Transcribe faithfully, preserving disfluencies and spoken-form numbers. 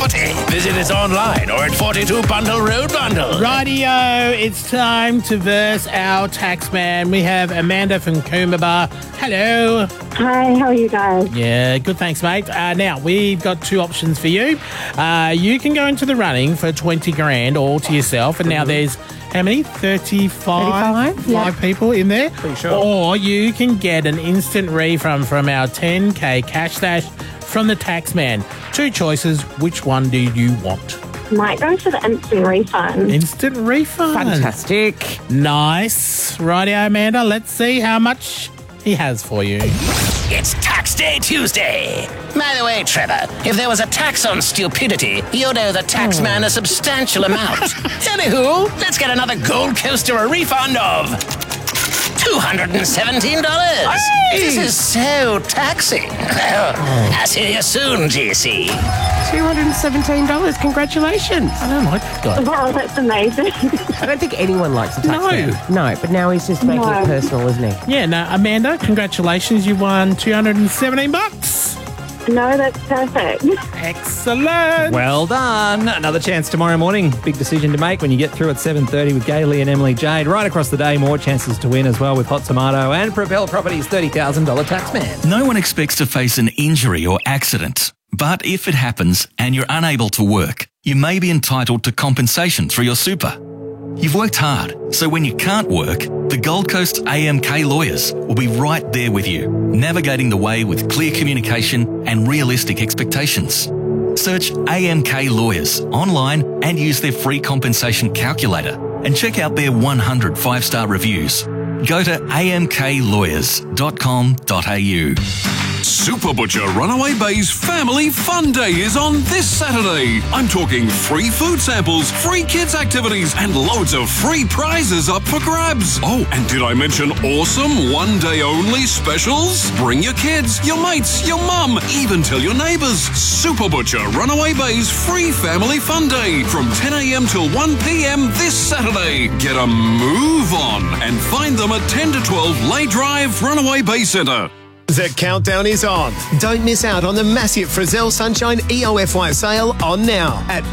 forty. Visit us online or at forty-two Bundle Road Bundle. Rightio, it's time to verse our taxman. We have Amanda from Coomba. Hello. Hi, how are you guys? Yeah, good, thanks, mate. Uh, now, we've got two options for you. Uh, you can go into the running for twenty grand all to yourself, and now there's how many? thirty-five? thirty-five? Five people in there? Pretty sure. Or you can get an instant refund from our ten K cash stash from the taxman. Two choices. Which one do you want? Might go for the instant refund. Instant refund. Fantastic. Nice. Rightio, Amanda. Let's see how much he has for you. It's Tax Day Tuesday. By the way, Trevor, if there was a tax on stupidity, you'd owe the tax man a substantial amount. Anywho, let's get another Gold Coaster a refund of two hundred seventeen dollars. Hey! This is so taxing. I'll see you soon, G C. two hundred seventeen dollars. Congratulations. I don't like that guy. Wow, that's amazing. I don't think anyone likes a tax No. man. No, but now he's just making No. it personal, isn't he? Yeah, no, Amanda, congratulations. You won two hundred seventeen bucks. No, that's perfect. Excellent. Well done. Another chance tomorrow morning. Big decision to make when you get through at seven thirty with Gailey and Emily Jade. Right across the day, more chances to win as well with Hot Tomato and Propel Properties thirty thousand dollars Taxman. No one expects to face an injury or accident. But if it happens and you're unable to work, you may be entitled to compensation through your super. You've worked hard, so when you can't work, the Gold Coast A M K lawyers will be right there with you, navigating the way with clear communication and realistic expectations. Search A M K Lawyers online and use their free compensation calculator and check out their one hundred five-star reviews. Go to a m k lawyers dot com dot a u. Super Butcher Runaway Bay's Family Fun Day is on this Saturday. I'm talking free food samples, free kids activities, and loads of free prizes up for grabs. Oh, and did I mention awesome one-day only specials? Bring your kids, your mates, your mum, even tell your neighbours. Super Butcher Runaway Bay's free Family Fun Day from ten a m till one p m this Saturday. Get a move on and find them at ten to twelve Lay Drive, Runaway Bay Centre. The countdown is on. Don't miss out on the massive Frizzell Sunshine E O F Y sale on now at